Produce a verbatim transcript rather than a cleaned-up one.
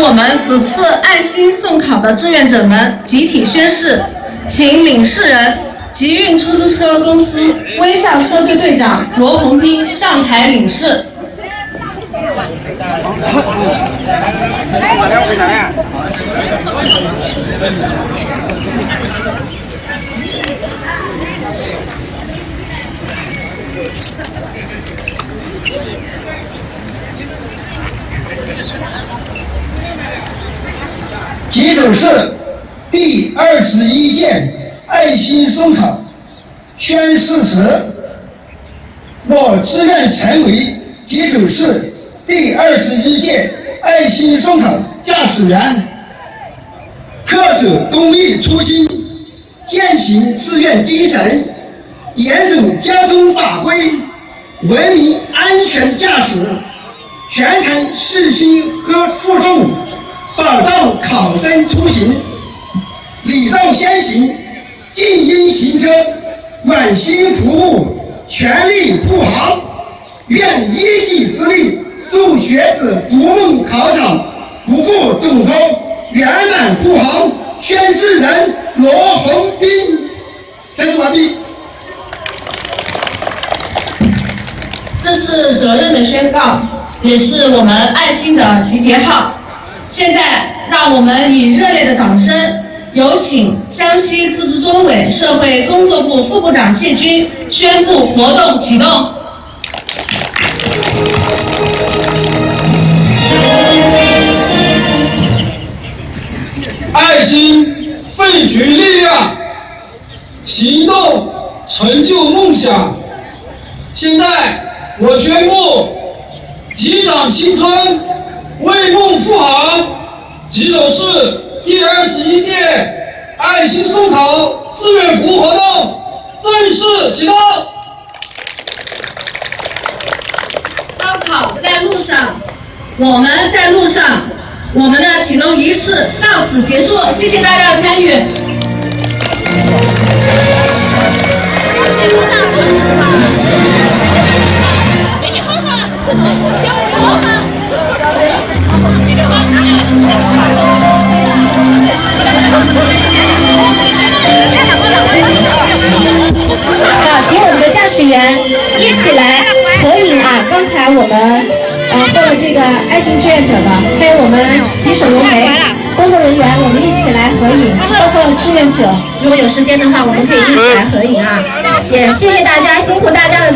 我们此次爱心送考的志愿者们集体宣誓，请领事人集运出租车公司微笑车队队长罗红斌上台领事。 吉首市第二十一届爱心送考宣誓时，我自愿成为吉首市第二十一届爱心送考驾驶员，恪守公益初心，践行志愿精神，严守交通法规，文明安全驾驶，全程细心和附送，保障考生出行，礼让先行，静音行车，暖心服务，全力护航。愿一己之力助学子逐梦考场不负重托，圆满护航。宣誓人罗红斌。宣誓完毕。 这是责任的宣告，也是我们爱心的集结号。现在，让我们以热烈的掌声，有请湘西自治中委社会工作部副部长谢军宣布活动启动。 爱心汇聚力量，行动成就梦想。现在，我宣布，击掌青春，为梦复航，吉首市第二十一届爱心送考志愿服务活动正式启动。 高考在路上，我们在路上，我们的启动仪式到此结束，谢谢大家的参与。 好，请我们的驾驶员一起来合影啊！刚才我们呃获了这个爱心志愿者的，还有我们吉首融媒工作人员，我们一起来合影，包括志愿者，如果有时间的话，我们可以一起来合影啊！也谢谢大家，辛苦大家的。